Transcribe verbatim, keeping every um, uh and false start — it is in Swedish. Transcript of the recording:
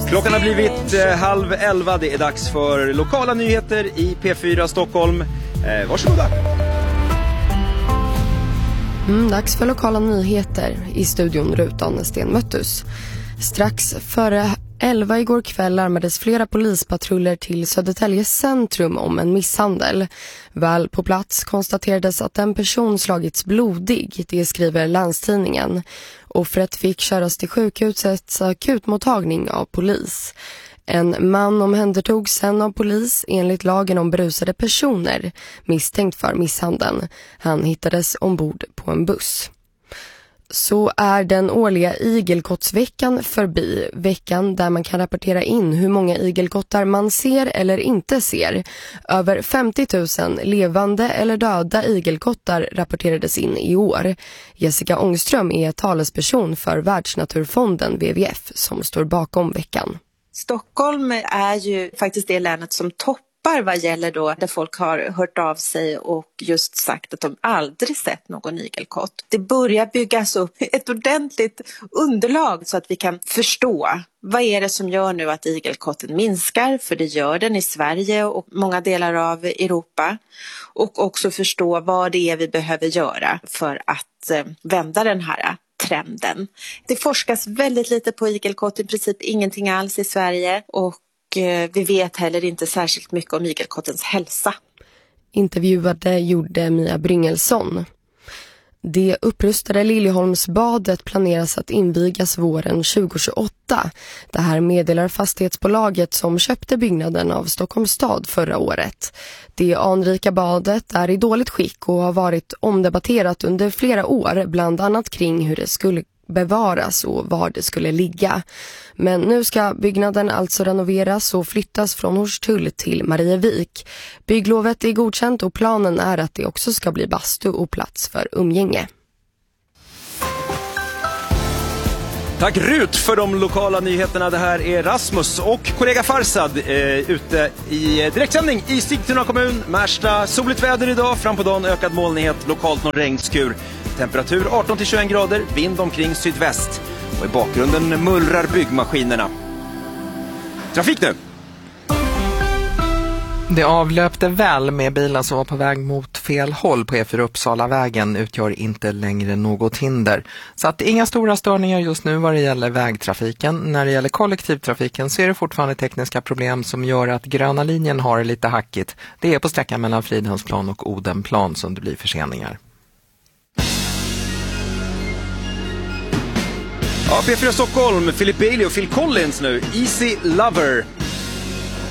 Klockan har blivit eh, halv elva. Det är dags för lokala nyheter i P fyra Stockholm. Eh, varsågoda. Mm, dags för lokala nyheter i studion Rutan Sten Möttus. Strax före elva igår kväll larmades flera polispatruller till Södertälje centrum om en misshandel. Väl på plats konstaterades att en person slagits blodig, det skriver Landstidningen. Offret fick köras till sjukhusets akutmottagning av polis. En man omhändertogs sen av polis enligt lagen om berusade personer misstänkt för misshandeln. Han hittades ombord på en buss. Så är den årliga igelkottsveckan förbi, veckan där man kan rapportera in hur många igelkottar man ser eller inte ser. Över femtio tusen levande eller döda igelkottar rapporterades in i år. Jessica Ångström är talesperson för Världsnaturfonden W W F som står bakom veckan. Stockholm är ju faktiskt det länet som toppar vad gäller då där folk har hört av sig och just sagt att de aldrig sett någon igelkott. Det börjar byggas upp ett ordentligt underlag så att vi kan förstå vad är det som gör nu att igelkotten minskar, för det gör den i Sverige och många delar av Europa, och också förstå vad det är vi behöver göra för att eh, vända den här trenden. Det forskas väldigt lite på igelkott, i princip ingenting alls i Sverige, och vi vet heller inte särskilt mycket om igelkottens hälsa. Intervjuade gjorde Mia Bryngelsson. Det upprustade Liljeholmsbadet planeras att invigas våren tjugo tjugoåtta. Det här meddelar fastighetsbolaget som köpte byggnaden av Stockholms stad förra året. Det anrika badet är i dåligt skick och har varit omdebatterat under flera år, bland annat kring hur det skulle bevaras och var det skulle ligga. Men nu ska byggnaden alltså renoveras och flyttas från Hornstull till Marievik. Bygglovet är godkänt och planen är att det också ska bli bastu och plats för umgänge. Tack Rut för de lokala nyheterna. Det här är Rasmus och kollega Farsad eh, ute i direktsändning i Sigtuna kommun. Märsta, soligt väder idag, fram på dagen ökad molnighet, lokalt någon regnskur. Temperatur arton till tjugoen grader, vind omkring sydväst. Och i bakgrunden mullrar byggmaskinerna. Trafik nu! Det avlöpte väl med bilar som var på väg mot fel håll på E fyra Uppsala-vägen utgör inte längre något hinder. Så att inga stora störningar just nu vad det gäller vägtrafiken. När det gäller kollektivtrafiken så är det fortfarande tekniska problem som gör att gröna linjen har lite hackigt. Det är på sträckan mellan Fridhemsplan och Odenplan som det blir förseningar. Ja, P fyra Stockholm, Philip Bailey och Phil Collins nu. Easy Lover.